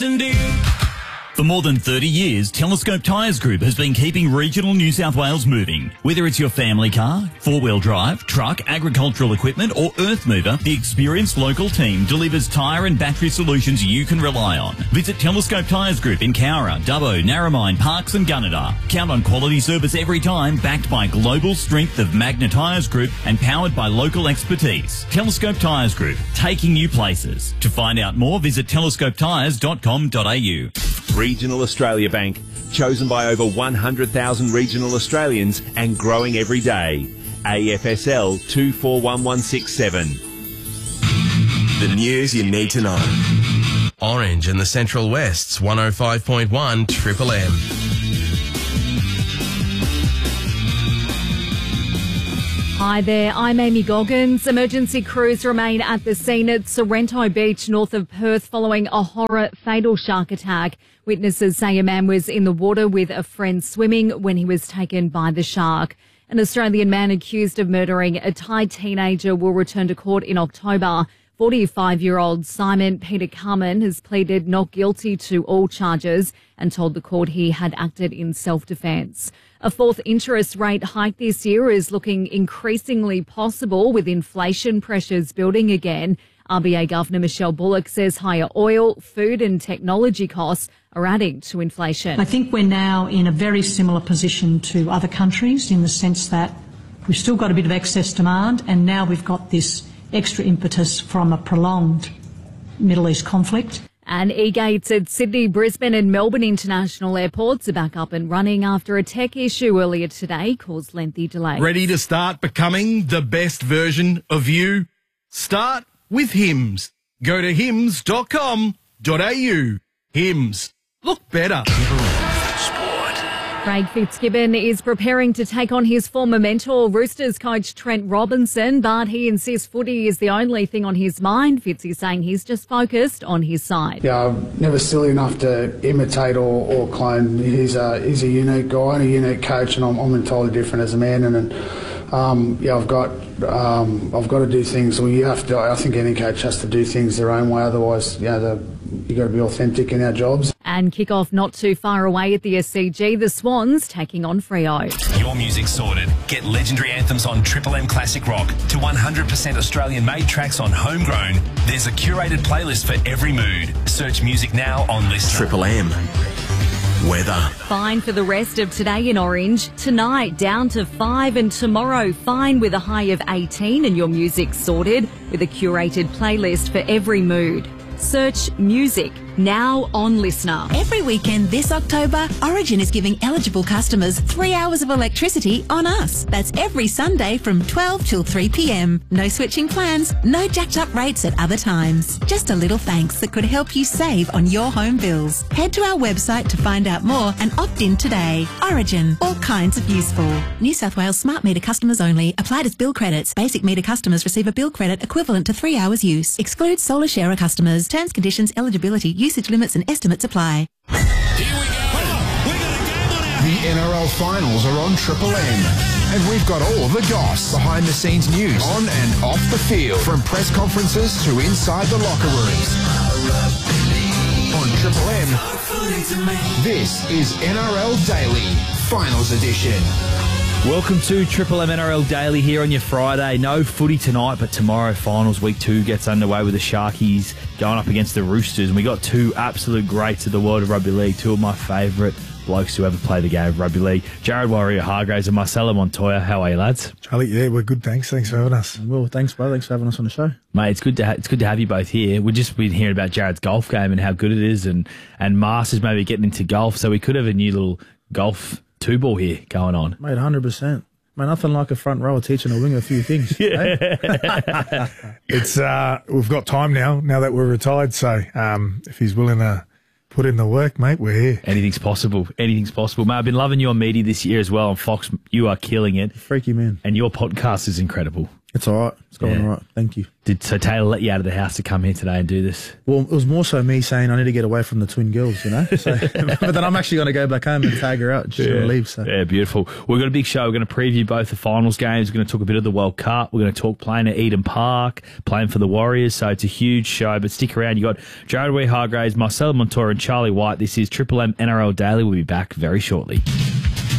For more than 30 years, Telescope Tyres Group has been keeping regional New South Wales moving. Whether it's your family car, four-wheel drive, truck, agricultural equipment or earth mover, the experienced local team delivers tyre and battery solutions you can rely on. Visit Telescope Tyres Group in Cowra, Dubbo, Narromine, Parks and Gunnedah. Count on quality service every time, backed by global strength of Magna Tyres Group and powered by local expertise. Telescope Tyres Group, taking you places. To find out more, visit telescopetyres.com.au. Regional Australia Bank, chosen by over 100,000 regional Australians and growing every day. AFSL 241167. The news you need to know. Orange in the Central West's 105.1 Triple M. Hi there, I'm Amy Goggins. Emergency crews remain at the scene at Sorrento Beach north of Perth following a horror fatal shark attack. Witnesses say a man was in the water with a friend swimming when he was taken by the shark. An Australian man accused of murdering a Thai teenager will return to court in October. 45-year-old Simon Peter Carmen has pleaded not guilty to all charges and told the court he had acted in self-defence. A fourth interest rate hike this year is looking increasingly possible with inflation pressures building again. RBA Governor Michelle Bullock says higher oil, food and technology costs are adding to inflation. I think we're now in a very similar position to other countries in the sense that we've still got a bit of excess demand and now we've got this extra impetus from a prolonged Middle East conflict. And e-gates at Sydney, Brisbane and Melbourne international airports are back up and running after a tech issue earlier today caused lengthy delays. Ready to start becoming the best version of you? Start with Hims. Go to hims.com.au. Hims. Look better. Craig Fitzgibbon is preparing to take on his former mentor, Roosters coach Trent Robinson, but he insists footy is the only thing on his mind. Fitzy's saying he's just focused on his side. Yeah, I'm never silly enough to imitate or clone. He's a unique guy and a unique coach, and I'm entirely different as a man. And I've got to do things. Well, you have to. I think any coach has to do things their own way. Otherwise, you got to be authentic in our jobs. And kick-off not too far away at the SCG, the Swans taking on Freo. Your music's sorted. Get legendary anthems on Triple M Classic Rock to 100% Australian-made tracks on Homegrown. There's a curated playlist for every mood. Search music now on Listener. Triple M. Weather. Fine for the rest of today in Orange. Tonight down to 5 and tomorrow fine with a high of 18 and your music's sorted with a curated playlist for every mood. Search music now on Listener. Every weekend this October, Origin is giving eligible customers 3 hours of electricity on us. That's every Sunday from 12 till 3 p.m. No switching plans, no jacked up rates at other times. Just a little thanks that could help you save on your home bills. Head to our website to find out more and opt in today. Origin, all kinds of useful. New South Wales smart meter customers only. Applied as bill credits. Basic meter customers receive a bill credit equivalent to 3 hours use. Excludes solar sharer customers. Terms, conditions, eligibility, usage limits and estimates apply. Here we go. The NRL finals are on Triple M. And we've got all the goss, behind the scenes news, on and off the field, from press conferences to inside the locker rooms. On Triple M, this is NRL Daily, Finals Edition. Welcome to Triple M NRL Daily here on your Friday. No footy tonight, but tomorrow finals week 2 gets underway with the Sharkies going up against the Roosters. And we got two absolute greats of the world of rugby league, two of my favourite blokes to ever play the game of rugby league. Jared Warrior-Hargreaves and Marcelo Montoya. How are you, lads? Charlie, yeah, we're good, thanks. Thanks for having us. Well, thanks, bro. Thanks for having us on the show. Mate, it's good to have you both here. We've just been hearing about Jared's golf game and how good it is, and Mars maybe getting into golf, so we could have a new little golf two-ball here going on. Mate, 100%. Mate, nothing like a front rower teaching a winger a few things. Yeah. It's we've got time now that we're retired, so if he's willing to put in the work, mate, we're here. Anything's possible. Anything's possible. Mate, I've been loving you on media this year as well on Fox. You are killing it. Freaky man. And your podcast is incredible. It's all right. It's going all right. Thank you. So Taylor let you out of the house to come here today and do this? Well, it was more so me saying I need to get away from the twin girls, you know. So, but then I'm actually going to go back home and tag her out. She's going to leave. So yeah, beautiful. We've got a big show. We're going to preview both the finals games. We're going to talk a bit of the World Cup. We're going to talk playing at Eden Park, playing for the Warriors. So it's a huge show. But stick around. You got Jared Wee-Hargraves, Marcelo Montoya, and Charlie White. This is Triple M NRL Daily. We'll be back very shortly.